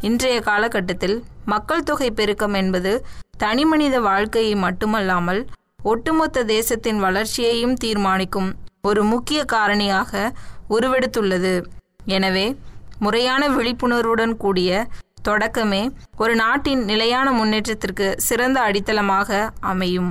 இன்றைய காலகட்டத்தில் மக்கள் தொகை பெருக்கம் என்பது தனிமனித வாழ்க்கையை மட்டுமல்லாமல் ஒட்டுமொத்த தேசத்தின் வளர்ச்சியையும் தீர்மானிக்கும் ஒரு முக்கிய காரணியாக உருவெடுத்துள்ளது. எனவே முறையான விழிப்புணர்வுடன் கூடிய தொடக்கமே ஒரு நாட்டின் நிலையான முன்னேற்றத்திற்கு சிறந்த அடித்தளமாக அமையும்.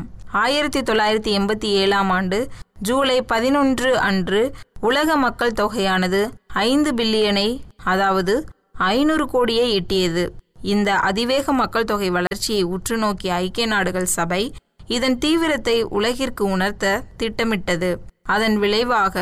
1987 ஆண்டு ஜூலை 11 அன்று உலக மக்கள் தொகையானது 5 பில்லியனை, அதாவது 500 கோடியை எட்டியது. இந்த அதிவேக மக்கள் தொகை வளர்ச்சியை உற்று நோக்கிய ஐக்கிய நாடுகள் சபை இதன் தீவிரத்தை உலகிற்கு உணர்த்த திட்டமிட்டது. அதன் விளைவாக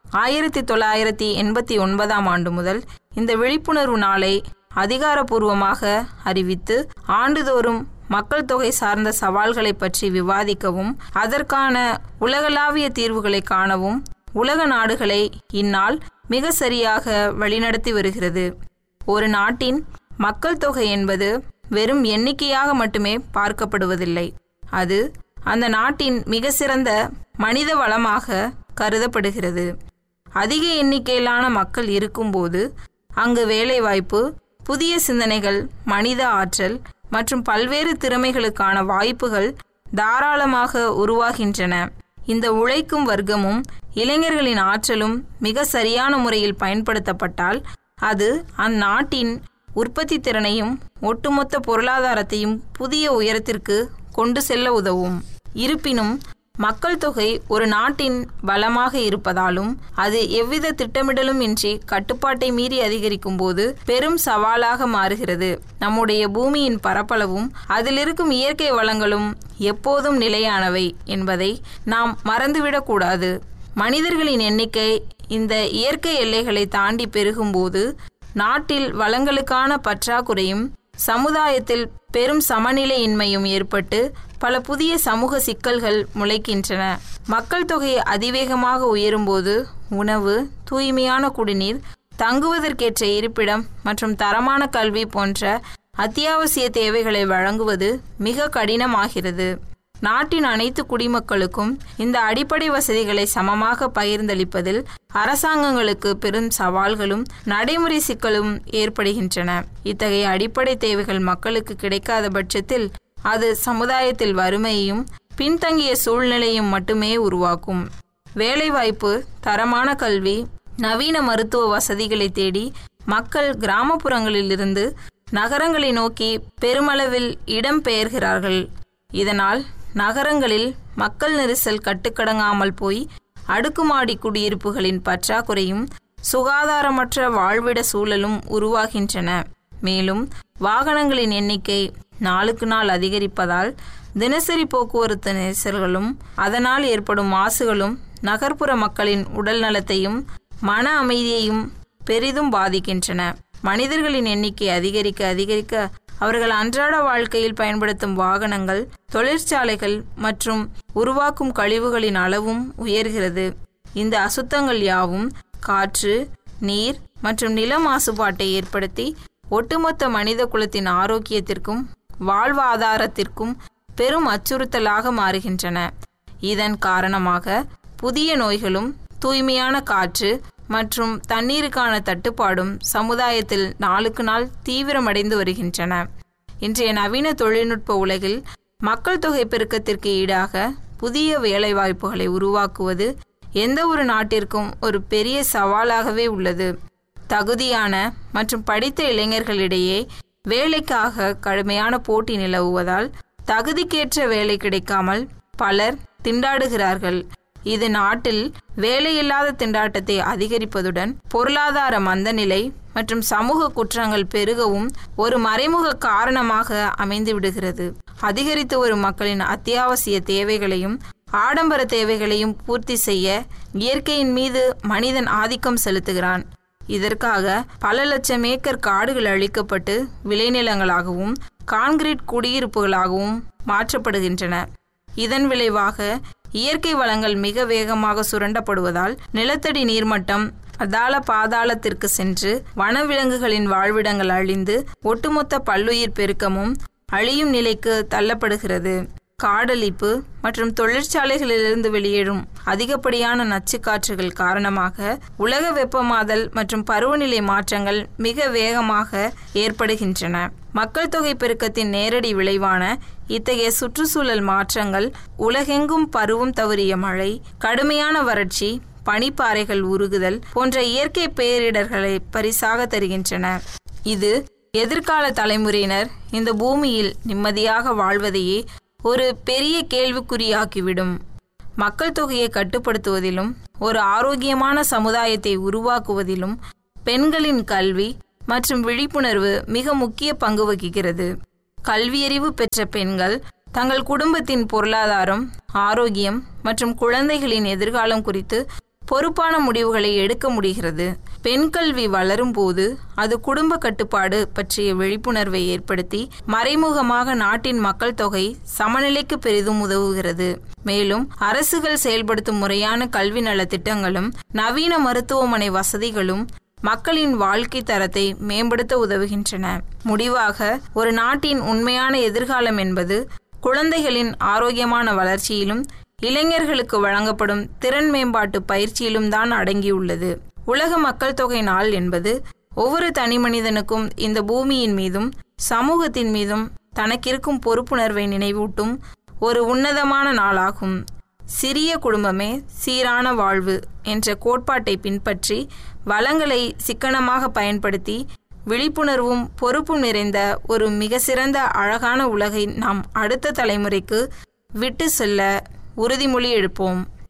1989 ஆண்டு முதல் இந்த விழிப்புணர்வு நாளை அதிகாரப்பூர்வமாக அறிவித்து ஆண்டுதோறும் மக்கள் தொகை சார்ந்த சவால்களை பற்றி விவாதிக்கவும் அதற்கான உலகளாவிய தீர்வுகளை காணவும் உலக நாடுகளை இந்நாள் மிக சரியாக வழிநடத்தி வருகிறது. ஒரு நாட்டின் மக்கள் தொகை என்பது வெறும் எண்ணிக்கையாக மட்டுமே பார்க்கப்படுவதில்லை. அது அந்த நாட்டின் மிக சிறந்த மனித வளமாக கருதப்படுகிறது. அதிக எண்ணிக்கையிலான மக்கள் இருக்கும்போது அங்கு வேலைவாய்ப்பு, புதிய சிந்தனைகள், மனித ஆற்றல் மற்றும் பல்வேறு திறமைகளுக்கான வாய்ப்புகள் தாராளமாக உருவாகின்றன. இந்த உழைக்கும் வர்க்கமும் இளைஞர்களின் ஆற்றலும் மிக சரியான முறையில் பயன்படுத்தப்பட்டால் அது அந்நாட்டின் உற்பத்தி திறனையும் ஒட்டுமொத்த பொருளாதாரத்தையும் புதிய உயரத்திற்கு கொண்டு செல்ல உதவும். இருப்பினும் மக்கள் தொகை ஒரு நாட்டின் பலமாக இருப்பதாலும் அது எவ்வித திட்டமிடலும் இன்றி கட்டுப்பாட்டை மீறி அதிகரிக்கும் போது பெரும் சவாலாக மாறுகிறது. நம்முடைய பூமியின் பரப்பளவும் அதில் இருக்கும் இயற்கை வளங்களும் எப்போதும் நிலையானவை என்பதை நாம் மறந்துவிடக்கூடாது. மனிதர்களின் எண்ணிக்கை இந்த இயற்கை எல்லைகளை தாண்டி பெருகும்போது நாட்டில் வளங்களுக்கான பற்றாக்குறையும் சமுதாயத்தில் பெரும் சமநிலையின்மையும் ஏற்பட்டு பல புதிய சமூக சிக்கல்கள் முளைக்கின்றன. மக்கள் தொகை அதிவேகமாக உயரும்போது உணவு, தூய்மையான குடிநீர், தங்குவதற்கேற்ற இருப்பிடம் மற்றும் தரமான கல்வி போன்ற அத்தியாவசிய தேவைகளை வழங்குவது மிக கடினமாகிறது. நாட்டின் அனைத்து குடிமக்களுக்கும் இந்த அடிப்படை வசதிகளை சமமாக பகிர்ந்தளிப்பதில் அரசாங்கங்களுக்கு பெரும் சவால்களும் நடைமுறை சிக்கலும் ஏற்படுகின்றன. இத்தகைய அடிப்படை தேவைகள் மக்களுக்கு கிடைக்காத பட்சத்தில் அது சமுதாயத்தில் வறுமையையும் பின்தங்கிய சூழ்நிலையும் மட்டுமே உருவாக்கும். வேலைவாய்ப்பு, தரமான கல்வி, நவீன மருத்துவ வசதிகளை தேடி மக்கள் கிராமப்புறங்களிலிருந்து நகரங்களை நோக்கி பெருமளவில் இடம் பெயர்கிறார்கள். இதனால் நகரங்களில் மக்கள் நெரிசல் கட்டுக்கடங்காமல் போய் அடுக்குமாடி குடியிருப்புகளின் பற்றாக்குறையும் சுகாதாரமற்ற வாழ்விட சூழலும் உருவாகின்றன. மேலும் வாகனங்களின் எண்ணிக்கை நாளுக்கு நாள் அதிகரிப்பதால் தினசரி போக்குவரத்து நெரிசல்களும் அதனால் ஏற்படும் மாசுகளும் நகர்ப்புற மக்களின் உடல் நலத்தையும் மன அமைதியையும் பெரிதும் பாதிக்கின்றன. மனிதர்களின் எண்ணிக்கை அதிகரிக்க அதிகரிக்க அவர்கள் அன்றாட வாழ்க்கையில் பயன்படுத்தும் வாகனங்கள், தொழிற்சாலைகள் மற்றும் உருவாக்கும் கழிவுகளின் அளவும் உயர்கிறது. இந்த அசுத்தங்கள் யாவும் காற்று, நீர் மற்றும் நில மாசுபாட்டை ஏற்படுத்தி ஒட்டுமொத்த மனித குலத்தின் ஆரோக்கியத்திற்கும் வாழ்வாதாரத்திற்கும் பெரும் அச்சுறுத்தலாக மாறுகின்றன. இதன் காரணமாக புதிய நோய்களும் தூய்மையான காற்று மற்றும் தண்ணீருக்கான தட்டுப்பாடும் சமுதாயத்தில் நாளுக்கு நாள் தீவிரமடைந்து வருகின்றன. இன்றைய நவீன தொழில்நுட்ப உலகில் மக்கள் தொகை பெருக்கத்திற்கு ஈடாக புதிய வேலைவாய்ப்புகளை உருவாக்குவது எந்த ஒரு நாட்டிற்கும் ஒரு பெரிய சவாலாகவே உள்ளது. தகுதியான மற்றும் படித்த இளைஞர்களிடையே வேலைக்காக கடுமையான போட்டி நிலவுவதால் தகுதிக்கேற்ற வேலை கிடைக்காமல் பலர் திண்டாடுகிறார்கள். இது நாட்டில் வேலையில்லாத திண்டாட்டத்தை அதிகரிப்பதுடன் பொருளாதார மந்தநிலை மற்றும் சமூக குற்றங்கள் பெருகவும் ஒரு மறைமுக காரணமாக அமைந்துவிடுகிறது. அதிகரித்து வரும் மக்களின் அத்தியாவசிய தேவைகளையும் ஆடம்பர தேவைகளையும் பூர்த்தி செய்ய இயற்கையின் மீது மனிதன் ஆதிக்கம் செலுத்துகிறான். இதற்காக பல லட்சம் ஏக்கர் காடுகள் அழிக்கப்பட்டு விளைநிலங்களாகவும் கான்கிரீட் குடியிருப்புகளாகவும் மாற்றப்படுகின்றன. இதன் விளைவாக இயற்கை வளங்கள் மிக வேகமாக சுரண்டப்படுவதால் நிலத்தடி நீர்மட்டம் அதால பாதாளத்திற்கு சென்று வனவிலங்குகளின் வாழ்விடங்கள் அழிந்து ஒட்டுமொத்த பல்லுயிர் பெருக்கமும் அழியும் நிலைக்கு தள்ளப்படுகிறது. காடழிப்பு மற்றும் தொழிற்சாலைகளிலிருந்து வெளியேறும் அதிகப்படியான நச்சுக்காற்றுகள் காரணமாக உலக வெப்பமாதல் மற்றும் பருவநிலை மாற்றங்கள் மிக வேகமாக ஏற்படுகின்றன. மக்கள் தொகை பெருக்கத்தின் நேரடி விளைவான இத்தகைய சுற்றுச்சூழல் மாற்றங்கள் உலகெங்கும் பருவம் தவறிய மழை, கடுமையான வறட்சி, பனிப்பாறைகள் உருகுதல் போன்ற இயற்கை பேரிடர்களை பரிசாக தருகின்றன. இது எதிர்கால தலைமுறையினர் இந்த பூமியில் நிம்மதியாக வாழ்வதையே ஒரு பெரிய கேள்விக்குறியாக்கிவிடும். மக்கள் தொகையை கட்டுப்படுத்துவதிலும் ஒரு ஆரோக்கியமான சமுதாயத்தை உருவாக்குவதிலும் பெண்களின் கல்வி மற்றும் விழிப்புணர்வு மிக முக்கிய பங்கு வகிக்கிறது. கல்வியறிவு பெற்ற பெண்கள் தங்கள் குடும்பத்தின் பொருளாதாரம், ஆரோக்கியம் மற்றும் குழந்தைகளின் எதிர்காலம் குறித்து பொறுப்பான முடிவுகளை எடுக்க முடிகிறது. பெண் கல்வி வளரும் போது அது குடும்ப கட்டுப்பாடு பற்றிய விழிப்புணர்வை ஏற்படுத்தி மறைமுகமாக நாட்டின் மக்கள் தொகை சமநிலைக்கு பெரிதும் உதவுகிறது. மேலும் அரசுகள் செயல்படுத்தும் முறையான கல்வி நல திட்டங்களும் நவீன மருத்துவமனை வசதிகளும் மக்களின் வாழ்க்கை தரத்தை மேம்படுத்த உதவுகின்றன. முடிவாக, ஒரு நாட்டின் உண்மையான எதிர்காலம் என்பது குழந்தைகளின் ஆரோக்கியமான வளர்ச்சியிலும் இளைஞர்களுக்கு வழங்கப்படும் திறன் மேம்பாட்டு பயிற்சியிலும் தான் அடங்கியுள்ளது. உலக மக்கள் தொகை நாள் என்பது ஒவ்வொரு தனி மனிதனுக்கும் இந்த பூமியின் மீதும் சமூகத்தின் மீதும் தனக்கிருக்கும் பொறுப்புணர்வை நினைவூட்டும் ஒரு உன்னதமான நாளாகும். சிறிய குடும்பமே சீரான வாழ்வு என்ற கோட்பாட்டை பின்பற்றி வளங்களை சிக்கனமாக பயன்படுத்தி விழிப்புணர்வும் பொறுப்பும் நிறைந்த ஒரு மிக சிறந்த அழகான உலகை நாம் அடுத்த தலைமுறைக்கு விட்டு செல்ல உறுதிமொழி எடுப்போம்.